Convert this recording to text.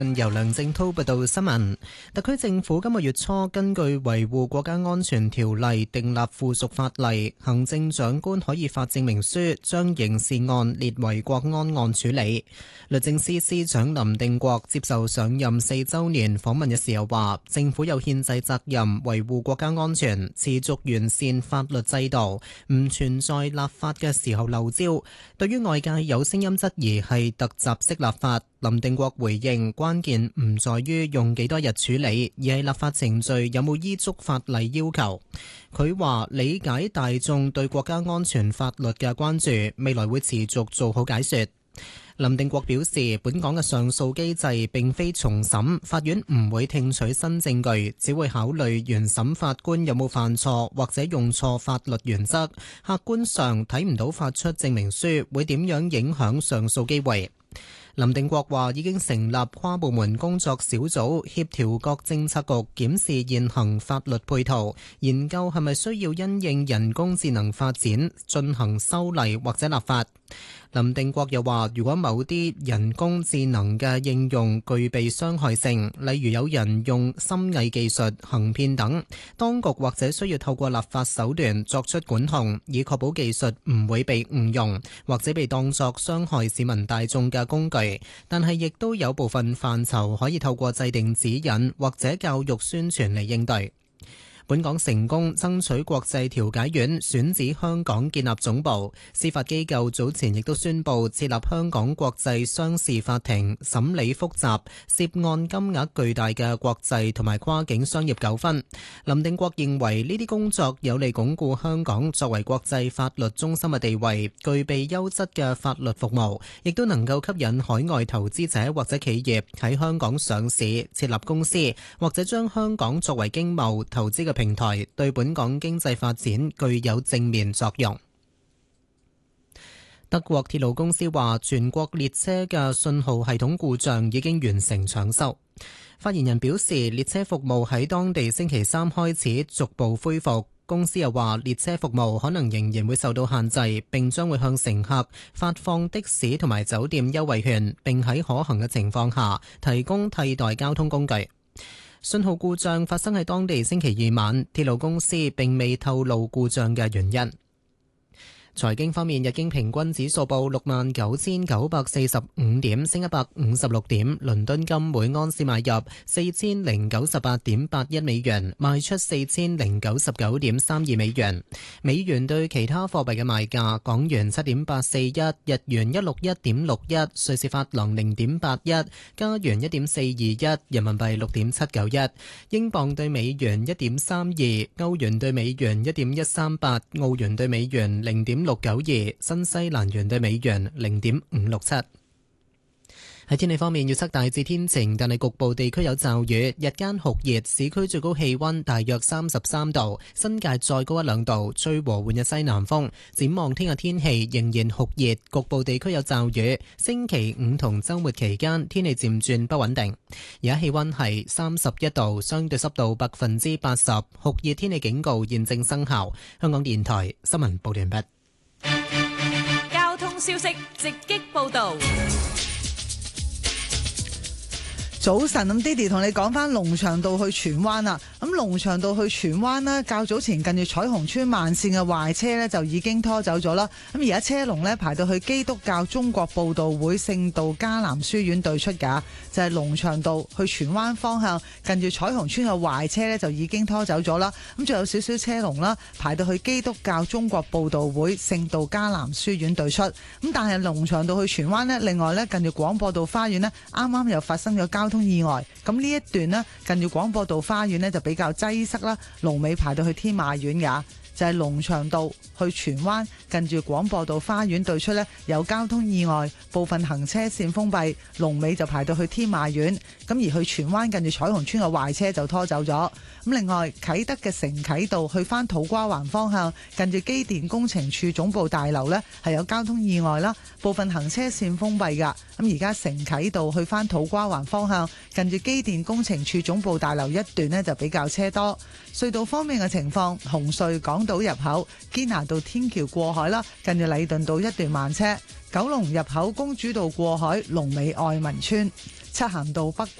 由梁正滔報道新聞。特區政府今個月初根據維護國家安全條例訂立附屬法例，行政長官可以發證明書將刑事案列為國安案處理。律政司司長林定國接受上任4週年訪問嘅時候話，政府有憲制責任維護國家安全，持續完善法律制度，唔存在立法嘅時候漏招。對於外界有聲音質疑係突襲式立法，林定國回應，關鍵唔在於用幾多日處理，而係立法程序有冇依足法例要求。佢話理解大眾對國家安全法律嘅關注，未來會持續做好解說。林定國表示，本港嘅上訴機制並非重審，法院唔會聽取新證據，只會考慮原審法官有冇犯錯或者用錯法律原則。客觀上睇唔到發出證明書會點樣影響上訴機會。林定國話已經成立跨部門工作小組，協調各政策局檢視現行法律配套，研究係咪需要因應人工智能發展進行修例或者立法。林定國又話，如果某啲人工智能嘅應用具備傷害性，例如有人用深偽技術行騙等，當局或者需要透過立法手段作出管控，以確保技術唔會被誤用或者被當作傷害市民大眾嘅工具。但係亦都有部分範疇可以透過制定指引或者教育宣傳嚟應對。本港成功爭取國際調解院選址香港建立總部，司法機構早前亦都宣布設立香港國際商事法庭，審理複雜涉案金額巨大嘅國際同埋跨境商業糾紛。林定國認為呢啲工作有利鞏固香港作為國際法律中心嘅地位，具備優質嘅法律服務，亦都能夠吸引海外投資者或者企業喺香港上市設立公司，或者將香港作為經貿投資嘅平台，對本港經濟發展具有正面作用。德國鐵路公司話，全國列車嘅信號系統故障已經完成搶修。發言人表示，列車服務喺當地星期三開始逐步恢復。公司又話，列車服務可能仍然會受到限制，並將會向乘客發放的士同埋酒店優惠券，並喺可行嘅情況下提供替代交通工具。信號故障發生喺當地星期二晚，鐵路公司並未透露故障嘅原因。財經方面，日經平均指數報69,945點，升156點。倫敦金每盎司買入4098.81美元，賣出4099.32美元。美元對其他貨幣嘅賣價：港元7.841，日元161.61，瑞士法郎0.81，加元1.421，人民幣6.791，英鎊對美元1.32，歐元對美元1.138，澳元對美元0.692，新西蘭元對美元0.567。喺天氣方面，預測大致天晴，但係局部地區有驟雨。日間酷熱，市區最高氣溫大約33度，新界再高1-2度，吹和緩嘅西南風。展望聽日天氣仍然酷熱，局部地區有驟雨。星期五同週末期間天氣漸轉不穩定。而家氣溫係31度，相對濕度80%，酷熱天氣警告現正生效。香港電台新聞報道完畢。 交通消息直擊報道。 早晨，咁 Didi 同你講翻龍翔道去荃灣啦。咁龍翔道去荃灣呢，較早前近住彩虹村慢線嘅壞車呢，就已經拖走咗啦。咁而家車龍呢，排到去基督教中國佈道會聖道迦南書院對出㗎，就係龍翔道去荃灣方向近住彩虹村嘅壞車呢，就已經拖走咗啦。咁仲有少少車龍啦，排到去基督教中國佈道會聖道迦南書院對出。咁但係龍翔道去荃灣呢，另外呢，近住廣播道花園呢，啱啱又發生咗交通意外，咁呢一段呢，近住廣播道花園呢，就比較擠塞啦，龍尾排到去天馬苑㗎。就係龍翔道去荃灣近住廣播道花園對出呢，有交通意外，部分行車線封閉，龍尾就排到去天馬苑。咁而去荃灣近住彩虹村嘅壞車就拖走咗。咁另外啟德嘅承啟道去返土瓜灣方向近住機電工程處總部大樓呢，係有交通意外啦，部分行車線封閉㗎。咁而家承啟道去返土瓜灣方向近住機電工程處總部大樓一段呢，就比較車多。隧道方面嘅情況，紅隧港島入口堅拿道天橋過海啦，近住禮頓道一段慢車；九龍入口公主道過海龍尾愛民村。 漆咸道北